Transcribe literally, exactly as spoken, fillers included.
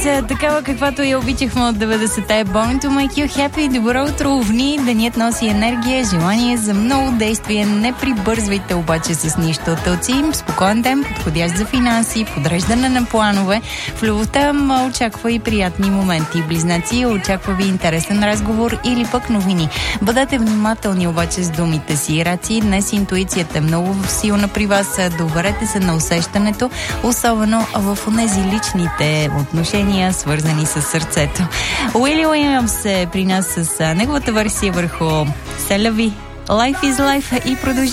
такава каквато я обичахме от деветдесетте. Born to make you happy. Добро утро, овни. Денят носи енергия, желание за много действие. Не прибързвайте обаче с нищо. Тълци, спокоен ден, подходящ за финанси, подреждане на планове. В любовта очаква и приятни моменти. Близнаци, очаква ви интересен разговор или пък новини. Бъдете внимателни обаче с думите си. Раци, днес интуицията е много силна при вас. Доверете се на усещането, особено в онези личните отношения, свързани с сърцето. Уили Уилямс е при нас с неговата версия върху Селяви. Life is Life и продължава.